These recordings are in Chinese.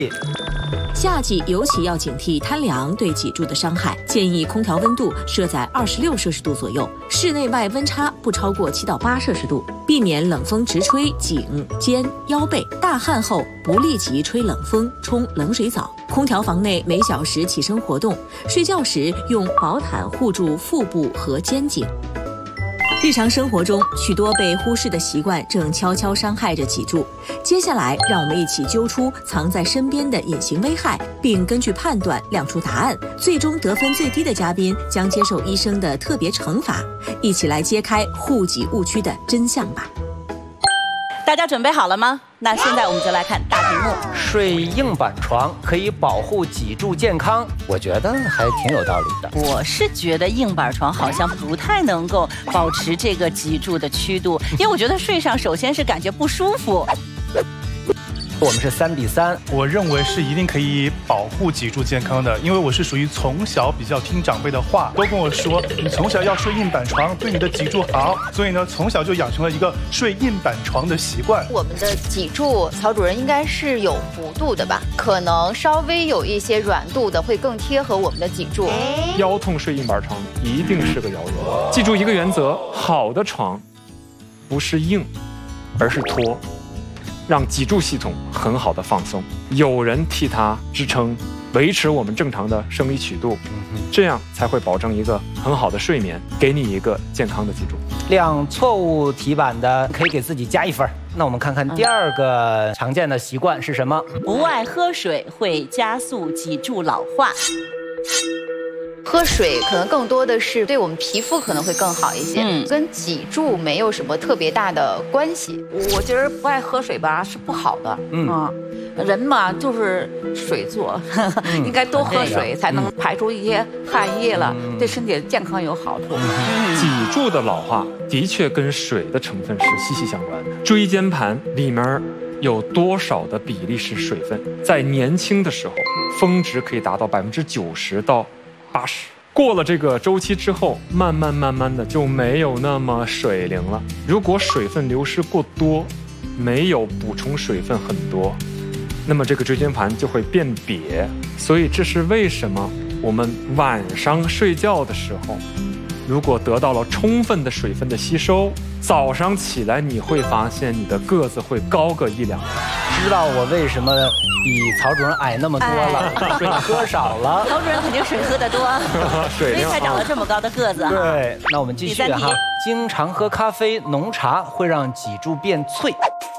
夏季尤其要警惕贪凉对脊柱的伤害，建议空调温度设在26摄氏度左右，室内外温差不超过7到8摄氏度，避免冷风直吹颈、肩、腰背。大汗后不立即吹冷风、冲冷水澡。空调房内每小时起身活动，睡觉时用薄毯护住腹部和肩颈。日常生活中，许多被忽视的习惯正悄悄伤害着脊柱。接下来，让我们一起揪出藏在身边的隐形危害，并根据判断亮出答案。最终得分最低的嘉宾将接受医生的特别惩罚。一起来揭开护脊误区的真相吧！ 大家准备好了吗？那现在我们就来看大题目。 睡硬板床可以保护脊柱健康，我觉得还挺有道理的。 我是觉得硬板床好像不太能够保持这个脊柱的曲度，因为我觉得睡上首先是感觉不舒服。 我们是3比3， 我认为是一定可以保护脊柱健康的，因为我是属于从小比较听长辈的话，都跟我说你从小要睡硬板床，对你的脊柱好，所以呢，从小就养成了一个睡硬板床的习惯。 我们的脊柱，曹主任应该是有幅度的吧？可能稍微有一些软度的，会更贴合我们的脊柱。 腰痛睡硬板床一定是个谣言。记住一个原则：好的床不是硬，而是拖。让脊柱系统很好的放松，有人替它支撑，维持我们正常的生理曲度，这样才会保证一个很好的睡眠，给你一个健康的脊柱。 亮错误题板的可以给自己加1分。那我们看看第2个常见的习惯是什么？ 不爱喝水会加速脊柱老化。 喝水可能更多的是对我们皮肤可能会更好一些，跟脊柱没有什么特别大的关系。 我觉得不爱喝水吧是不好的，人嘛就是水做，应该多喝水才能排出一些汗液了，对身体健康有好处。 脊柱的老化的确跟水的成分是息息相关的。椎间盘里面有多少的比例是水分？在年轻的时候，峰值可以达到90%到80%，过了这个周期之后，慢慢的就没有那么水灵了。如果水分流失过多，没有补充水分很多，那么这个椎间盘就会变瘪。所以这是为什么我们晚上睡觉的时候，如果得到了充分的水分的吸收，早上起来你会发现你的个子会高个1-2厘。 知道我为什么比曹主任矮那么多了，水喝少了。 曹主任肯定水喝得多，所以才长了这么高的个子。 对，那我们继续哈。经常喝咖啡、浓茶会让脊柱变脆。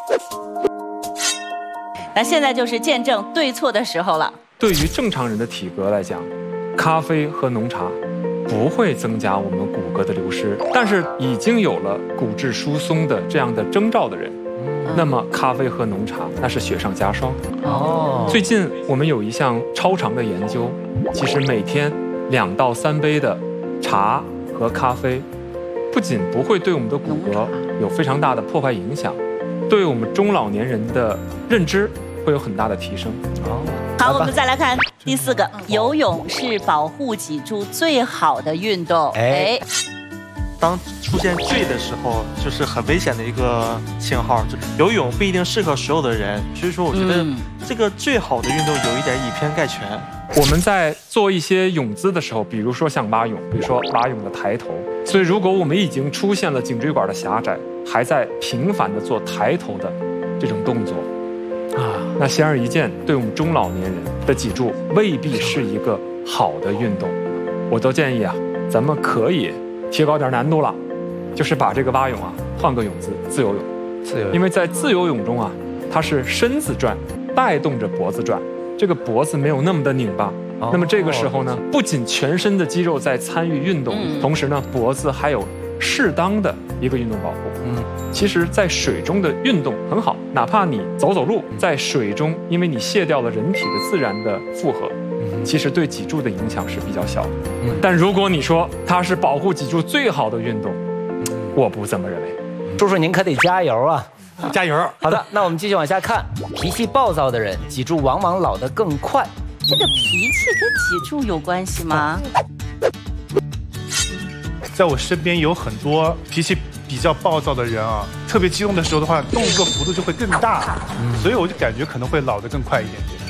那现在就是见证对错的时候了。 对于正常人的体格来讲，咖啡和浓茶不会增加我们骨骼的流失，但是已经有了骨质疏松的这样的征兆的人，那么咖啡和浓茶那是雪上加霜。最近我们有一项超长的研究，其实每天2到3杯的茶和咖啡，不仅不会对我们的骨骼有非常大的破坏影响，对我们中老年人的认知会有很大的提升。 好，我们再来看第4个，游泳是保护脊柱最好的运动。 当出现坠的时候，就是很危险的一个信号。就游泳不一定适合所有的人，所以说我觉得这个最好的运动有一点以偏概全。 我们在做一些泳姿的时候，比如说像蛙泳，比如说蛙泳的抬头，所以如果我们已经出现了颈椎管的狭窄，还在频繁的做抬头的这种动作那显而易见，对我们中老年人的脊柱未必是一个好的运动。我都建议咱们可以提高点难度了，就是把这个蛙泳换个泳姿，自由泳。因为在自由泳中它是身子转带动着脖子转，这个脖子没有那么的拧巴。那么这个时候呢，不仅全身的肌肉在参与运动，同时呢，脖子还有适当的一个运动保护。其实在水中的运动很好，哪怕你走走路，在水中，因为你卸掉了人体的自然的负荷，其实对脊柱的影响是比较小的。但如果你说它是保护脊柱最好的运动，我不这么认为。 叔叔您可得加油啊！ 加油！ 好的，那我们继续往下看。脾气暴躁的人，脊柱往往老得更快。 这个脾气跟脊柱有关系吗？ 在我身边有很多脾气比较暴躁的人特别激动的时候的话，动作幅度就会更大，所以我就感觉可能会老得更快一点点。